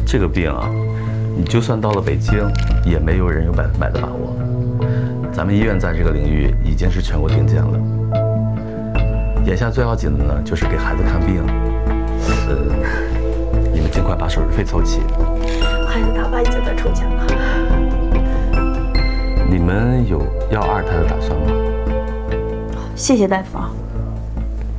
这个病啊，你就算到了北京，也没有人有100%的把握。咱们医院在这个领域已经是全国顶尖了。眼下最要紧的呢，就是给孩子看病。你们尽快把手术费凑齐。 孩子他爸已经在筹钱了。 你们有要2胎的打算吗？ 谢谢大夫啊。